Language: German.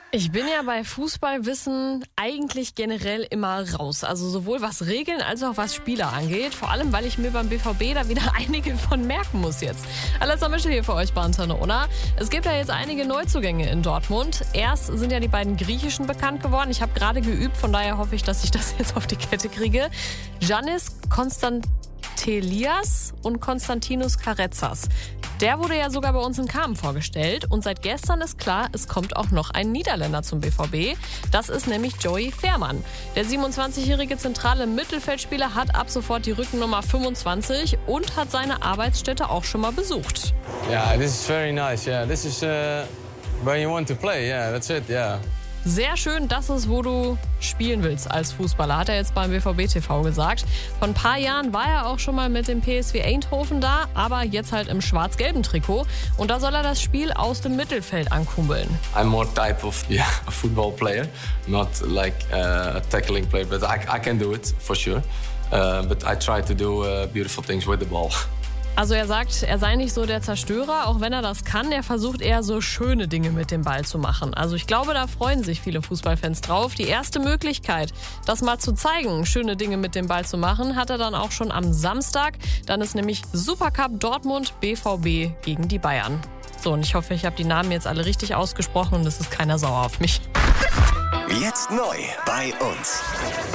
Ich bin ja bei Fußballwissen eigentlich generell immer raus. Also sowohl was Regeln als auch was Spieler angeht. Vor allem, weil ich mir beim BVB da wieder einige von merken muss jetzt. Alessa Mischel hier für euch bei Antenne Unna. Es gibt ja jetzt einige Neuzugänge in Dortmund. Erst sind ja die beiden Griechischen bekannt geworden. Ich habe gerade geübt, von daher hoffe ich, dass ich das jetzt auf die Kette kriege. Giannis Konstantelias und Konstantinos Karetsas. Der wurde ja sogar bei uns in Kamen vorgestellt. Und seit gestern ist klar, es kommt auch noch ein Niederländer zum BVB. Das ist nämlich Joey Veerman. Der 27-jährige zentrale Mittelfeldspieler hat ab sofort die Rückennummer 25 und hat seine Arbeitsstätte auch schon mal besucht. Yeah, this is very nice. Yeah, this is where you want to play. Yeah, that's it. Yeah. Sehr schön, das ist, wo du spielen willst als Fußballer, hat er jetzt beim BVB TV gesagt. Vor ein paar Jahren war er auch schon mal mit dem PSV Eindhoven da, aber jetzt halt im schwarz-gelben Trikot. Und da soll er das Spiel aus dem Mittelfeld ankurbeln. I'm more type of a football player, not like a tackling player, but I can do it for sure. But I try to do beautiful things with the ball. Also er sagt, er sei nicht so der Zerstörer, auch wenn er das kann. Er versucht eher so schöne Dinge mit dem Ball zu machen. Also ich glaube, da freuen sich viele Fußballfans drauf. Die erste Möglichkeit, das mal zu zeigen, schöne Dinge mit dem Ball zu machen, hat er dann auch schon am Samstag. Dann ist nämlich Supercup Dortmund BVB gegen die Bayern. So, und ich hoffe, ich habe die Namen jetzt alle richtig ausgesprochen und es ist keiner sauer auf mich. Jetzt neu bei uns.